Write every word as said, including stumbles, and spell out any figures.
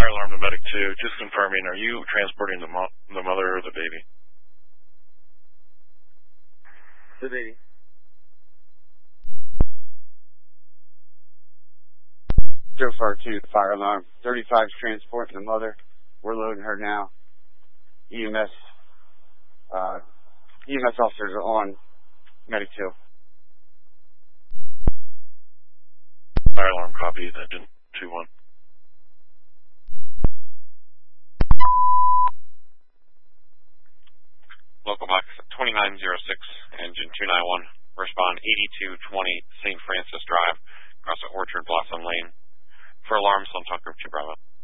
Fire alarm to medic two. Just confirming, are you transporting the, mo the mother or the baby? The baby. Joe Far two, fire alarm. thirty-five is transporting the mother. We're loading her now. E M S, uh, E M S officers are on medic two. Fire alarm copy, engine two one. Local box twenty-nine oh six, engine two nine one. Respond eighty-two twenty Saint Francis Drive, across the Orchard Blossom Lane. For alarms, on Talk Group two Bravo.